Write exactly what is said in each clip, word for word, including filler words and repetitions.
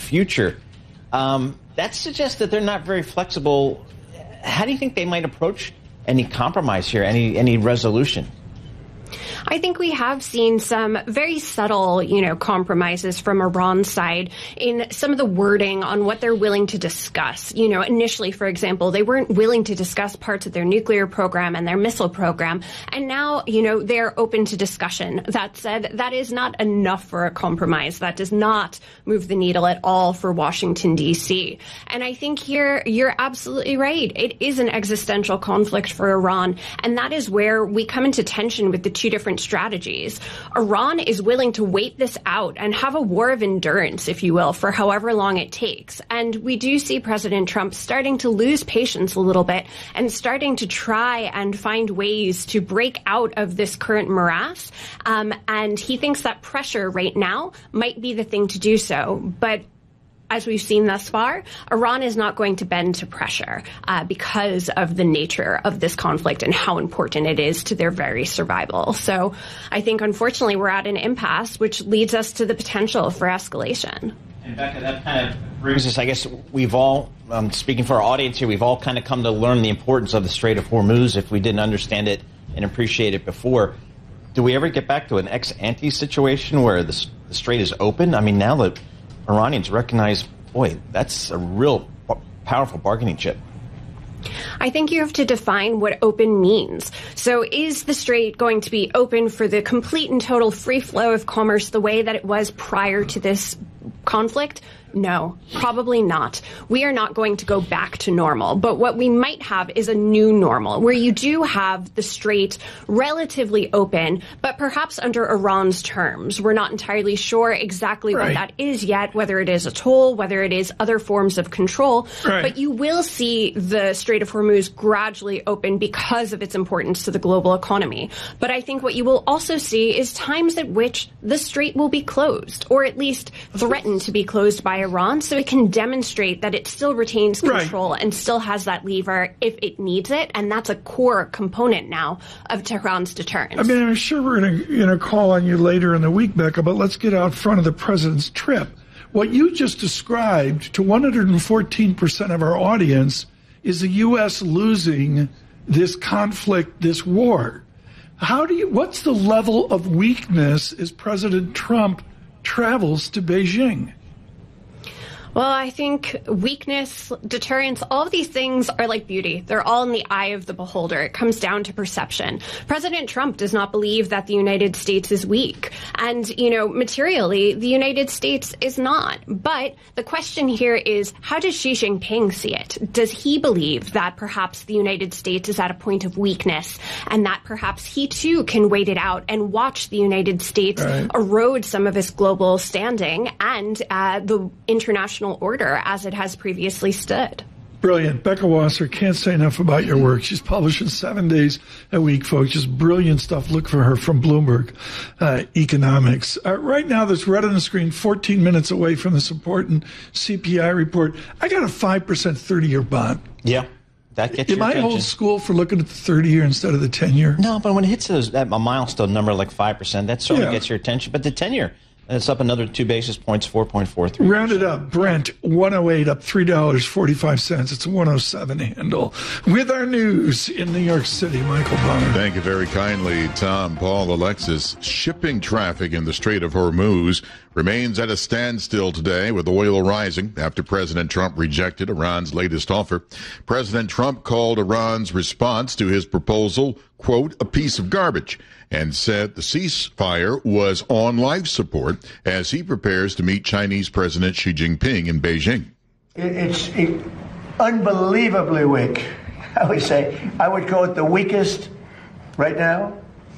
future. Um, that suggests that they're not very flexible. How do you think they might approach any compromise here, any any resolution? I think we have seen some very subtle, you know, compromises from Iran's side in some of the wording on what they're willing to discuss. You know, initially, for example, they weren't willing to discuss parts of their nuclear program and their missile program. And now, you know, they're open to discussion. That said, that is not enough for a compromise. That does not move the needle at all for Washington, D C. And I think here you're absolutely right. It is an existential conflict for Iran. And that is where we come into tension with the two different strategies. Iran is willing to wait this out and have a war of endurance, if you will, for however long it takes. And we do see President Trump starting to lose patience a little bit and starting to try and find ways to break out of this current morass. Um, and he thinks that pressure right now might be the thing to do so. But as we've seen thus far, Iran is not going to bend to pressure uh, because of the nature of this conflict and how important it is to their very survival. So I think, unfortunately, we're at an impasse, which leads us to the potential for escalation. And Becca, that kind of brings us, I guess, we've all, um, speaking for our audience here, we've all kind of come to learn the importance of the Strait of Hormuz if we didn't understand it and appreciate it before. Do we ever get back to an ex-ante situation where the, the strait is open? I mean, now that Iranians recognize, boy, that's a real powerful bargaining chip. I think you have to define what open means. So is the strait going to be open for the complete and total free flow of commerce the way that it was prior to this conflict? No, probably not. We are not going to go back to normal. But what we might have is a new normal where you do have the strait relatively open, but perhaps under Iran's terms. We're not entirely sure exactly right. what that is yet, whether it is a toll, whether it is other forms of control. Right. But you will see the Strait of Hormuz gradually open because of its importance to the global economy. But I think what you will also see is times at which the strait will be closed, or at least threatened to be closed by Iran, so it can demonstrate that it still retains control right. and still has that lever if it needs it, and that's a core component now of Tehran's deterrence. I mean, I'm sure we're going to you know, call on you later in the week, Becca, but let's get out front of the president's trip. What you just described to one hundred fourteen percent of our audience is the U S losing this conflict, this war. How do you? What's the level of weakness as President Trump travels to Beijing? Well, I think weakness, deterrence, all of these things are like beauty. They're all in the eye of the beholder. It comes down to perception. President Trump does not believe that the United States is weak. And, you know, materially, the United States is not. But the question here is, how does Xi Jinping see it? Does he believe that perhaps the United States is at a point of weakness and that perhaps he, too, can wait it out and watch the United States right. erode some of its global standing and uh, the international order as it has previously stood? Brilliant. Becca Wasser, can't say enough about your work. She's publishing seven days a week, folks. Just brilliant stuff. Look for her from Bloomberg uh, Economics. Uh, right now, there's red on the screen, fourteen minutes away from this important C P I report. I got a five percent thirty-year bond. Yeah. That gets Am your I attention. old school for looking at the thirty-year instead of the ten-year? No, but when it hits those, that, a milestone number like five percent, that certainly yeah. gets your attention. But the ten-year, it's up another two basis points, four point four three. Round it up. Brent, one oh eight, up three dollars and forty-five cents. It's a one oh seven handle. With our news in New York City, Michael Bonner. Thank you very kindly, Tom, Paul, Alexis. Shipping traffic in the Strait of Hormuz remains at a standstill today, with oil rising after President Trump rejected Iran's latest offer. President Trump called Iran's response to his proposal, quote, a piece of garbage, and said the ceasefire was on life support as he prepares to meet Chinese President Xi Jinping in Beijing. It's it, unbelievably weak. I would say, I would call it the weakest right now.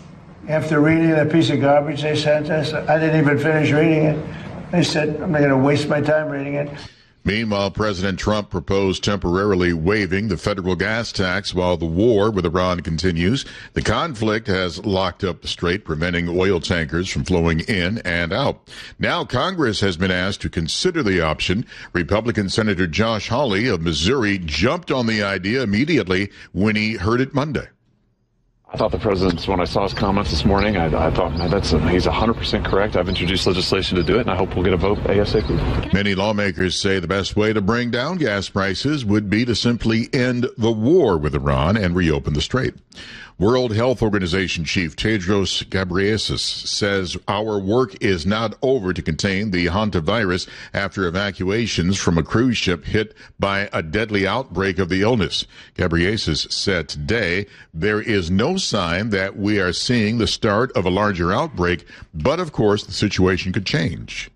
After reading that piece of garbage they sent us, I didn't even finish reading it. They said, I'm not going to waste my time reading it. Meanwhile, President Trump proposed temporarily waiving the federal gas tax while the war with Iran continues. The conflict has locked up the strait, preventing oil tankers from flowing in and out. Now Congress has been asked to consider the option. Republican Senator Josh Hawley of Missouri jumped on the idea immediately when he heard it Monday. I thought the president, when I saw his comments this morning, I, I thought, man, that's a, he's one hundred percent correct. I've introduced legislation to do it, and I hope we'll get a vote ASAP. Many lawmakers say the best way to bring down gas prices would be to simply end the war with Iran and reopen the strait. World Health Organization Chief Tedros Ghebreyesus says our work is not over to contain the hantavirus after evacuations from a cruise ship hit by a deadly outbreak of the illness. Ghebreyesus said today there is no sign that we are seeing the start of a larger outbreak, but of course the situation could change.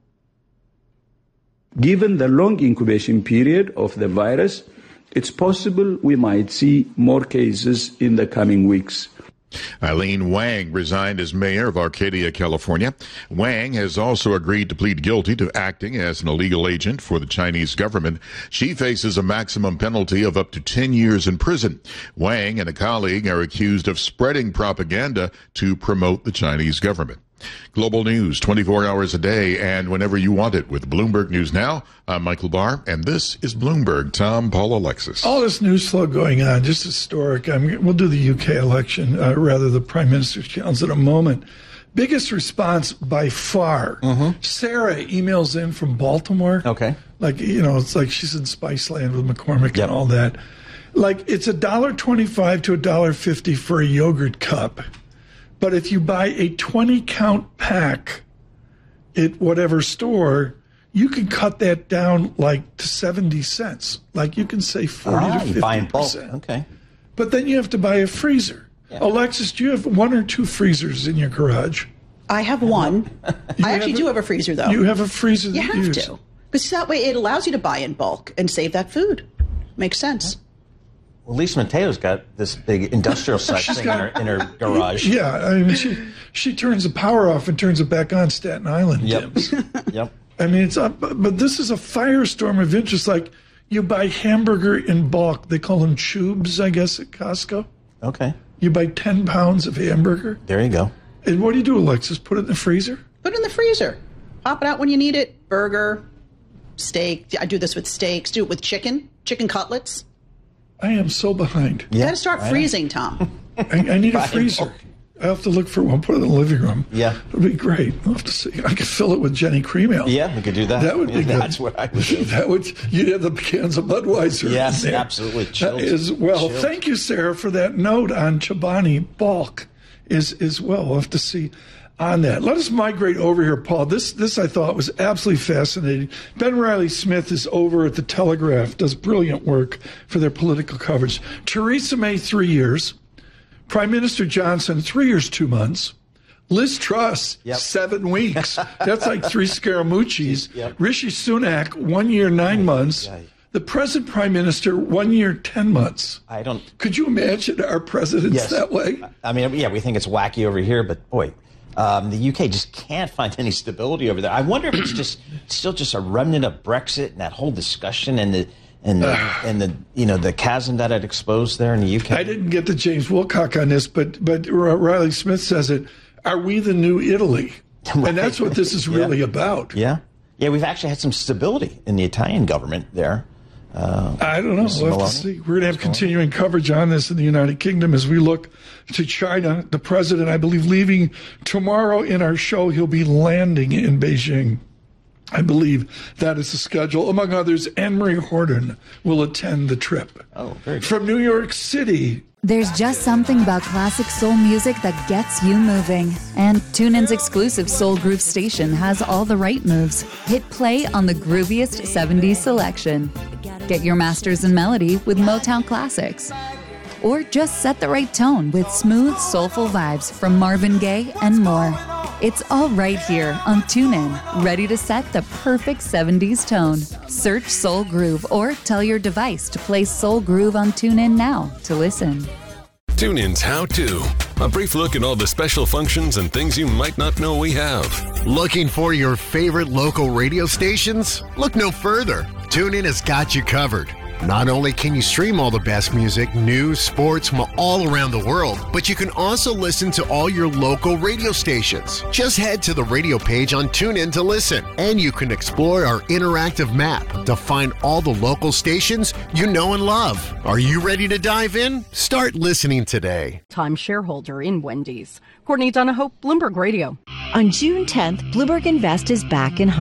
Given the long incubation period of the virus, it's possible we might see more cases in the coming weeks. Eileen Wang resigned as mayor of Arcadia, California. Wang has also agreed to plead guilty to acting as an illegal agent for the Chinese government. She faces a maximum penalty of up to ten years in prison. Wang and a colleague are accused of spreading propaganda to promote the Chinese government. Global news twenty-four hours a day and whenever you want it with Bloomberg News Now. I'm Michael Barr, and this is Bloomberg. Tom, Paul, Alexis. All this news flow going on, just historic. I mean, we'll do the U K election, uh, rather the Prime Minister's challenge in a moment. Biggest response by far. Mm-hmm. Sarah emails in from Baltimore. Okay. Like, you know, it's like she's in Spice Land with McCormick yep. and all that. Like, it's one dollar twenty-five to one dollar fifty for a yogurt cup. But if you buy a twenty-count pack at whatever store, you can cut that down like to seventy cents. Like you can save forty ah, to fifty percent. Okay. But then you have to buy a freezer. Yeah. Alexis, do you have one or two freezers in your garage? I have one. I actually have do a, have a freezer, though. You have a freezer that you have you use. to. Because that way it allows you to buy in bulk and save that food. Makes sense. Well, Lisa Mateo's got this big industrial size thing got, in, her, in her garage. Yeah, I mean, she she turns the power off and turns it back on. Staten Island. Yep. Yep. I mean, it's up, but this is a firestorm of interest. Like you buy hamburger in bulk. They call them tubes, I guess, at Costco. Okay. You buy ten pounds of hamburger. There you go. And what do you do, Alexis? Put it in the freezer? Put it in the freezer. Pop it out when you need it. Burger, steak. I do this with steaks. Do it with chicken. Chicken cutlets. I am so behind. You got to start freezing, Tom. I, I need a freezer. I have to look for one. Put it in the living room. Yeah, it'll be great. I'll have to see. I could fill it with Jenny Cream Ale. Yeah, we could do that. That would be yeah, good. That's what I would do. That would. You'd have the cans of Budweiser. Yes, in there. absolutely. Chilled. That is well. Chilled. Thank you, Sarah, for that note on Chobani bulk. Is is well. We'll have to see on that. Let us migrate over here, Paul. This this I thought was absolutely fascinating. Ben Riley Smith is over at the Telegraph, does brilliant work for their political coverage. Theresa May, three years. Prime Minister Johnson, three years, two months. Liz Truss, yep. seven weeks. That's like three Scaramucci's. Yep. Rishi Sunak, one year, nine months. Yeah. The present Prime Minister, one year, ten months. I don't. Could you imagine our presidents yes. that way? I mean, yeah, we think it's wacky over here, but boy. Um, the U K just can't find any stability over there. I wonder if it's just still just a remnant of Brexit and that whole discussion and the and the, and the you know the chasm that it exposed there in the U K. I didn't get to James Wilcock on this, but but Riley Smith says it. Are we the new Italy? Right. And that's what this is really yeah. about. Yeah, yeah. We've actually had some stability in the Italian government there. Uh, I don't know. We'll have to see. We're going to have continuing coverage on this in the United Kingdom as we look to China. The president, I believe, leaving tomorrow in our show. He'll be landing in Beijing. I believe that is the schedule. Among others, Anne-Marie Horton will attend the trip. Oh, very good. From New York City. There's just something about classic soul music that gets you moving. And TuneIn's exclusive Soul Groove station has all the right moves. Hit play on the grooviest seventies selection. Get your masters in melody with Motown classics. Or just set the right tone with smooth, soulful vibes from Marvin Gaye and more. It's all right here on TuneIn, ready to set the perfect seventies tone. Search Soul Groove or tell your device to play Soul Groove on TuneIn now to listen. TuneIn's How To. A brief look at all the special functions and things you might not know we have. Looking for your favorite local radio stations? Look no further. TuneIn has got you covered. Not only can you stream all the best music, news, sports from all around the world, but you can also listen to all your local radio stations. Just head to the radio page on TuneIn to listen, and you can explore our interactive map to find all the local stations you know and love. Are you ready to dive in? Start listening today. Time shareholder in Wendy's. Courtney Donahoe, Bloomberg Radio. On June tenth, Bloomberg Invest is back in